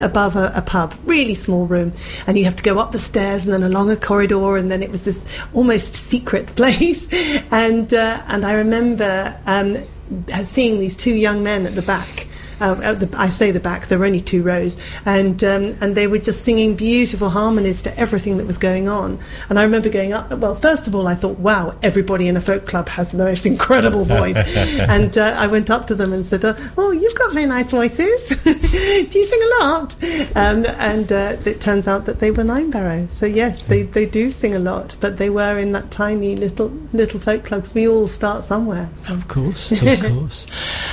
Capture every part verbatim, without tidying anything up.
above a, a pub, really small room, and you have to go up the stairs and then along a corridor, and then it was this almost secret place. and uh, and I remember um, seeing these two young men at the back. Uh, at the, I say the back, there were only two rows, and um, and they were just singing beautiful harmonies to everything that was going on. And I remember going up, well, first of all, I thought, wow, everybody in a folk club has the most incredible voice. and uh, I went up to them and said, oh, you've got very nice voices. Do you sing a lot? Um, and uh, it turns out that they were Nine Barrow. So yes, they, they do sing a lot, but they were in that tiny little little folk clubs. We all start somewhere. So. Of course, of course.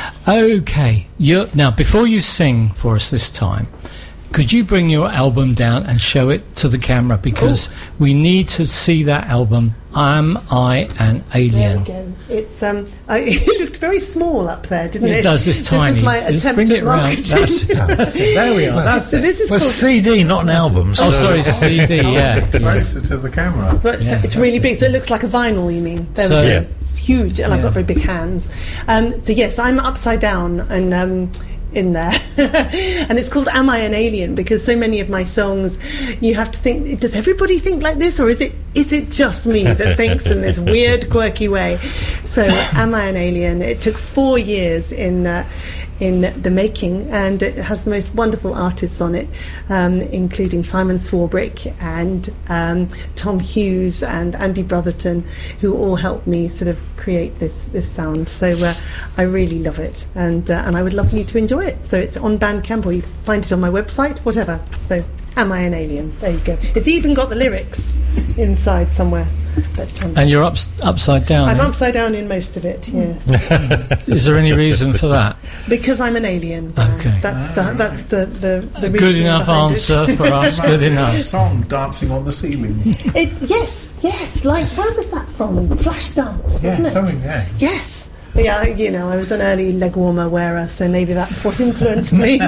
Okay, you're... Now, before you sing for us this time, could you bring your album down and show it to the camera? Because Ooh. we need to see that album, Am I an Alien? There we go. It's, um, I, it looked very small up there, didn't it? It does, it's tiny. This is my Just attempt bring at it round. That's it. That's it. There we are. That's so it. This is well, called C D, not an album. Oh, so. sorry, C D, yeah. Closer to the camera. But yeah, it's really it. big, so it looks like a vinyl, you mean? There So, we go. yeah. It's huge, and Yeah. I've got very big hands. Um, so yes, I'm upside down, and... Um, in there and it's called Am I an Alien, because so many of my songs you have to think, does everybody think like this, or is it is it just me that thinks in this weird quirky way? So Am I an Alien? It took four years in uh, in the making, and it has the most wonderful artists on it, um, including Simon Swarbrick and um, Tom Hughes and Andy Brotherton, who all helped me sort of create this this sound. So uh, I really love it, and uh, and I would love you to enjoy it. So it's on Bandcamp, or you find it on my website, whatever. So Am I an Alien? There you go. It's even got the lyrics inside somewhere. But, um, and you're up, upside down. I'm eh? upside down in most of it, yes. Is there any reason for that? Because I'm an alien. Brian. Okay. That's the that's the the, the Good reason enough behind answer it. for us. Good enough. Song Dancing on the Ceiling. It, yes, yes. Like where was that from? Flashdance, Yeah, wasn't it? something, yeah. Yes. Yeah, you know, I was an early leg warmer wearer, so maybe that's what influenced me.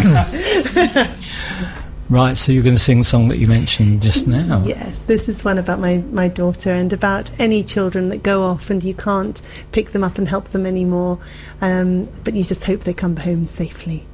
Right, so you're going to sing the song that you mentioned just now. Yes, this is one about my, my daughter, and about any children that go off and you can't pick them up and help them anymore, um, but you just hope they come home safely.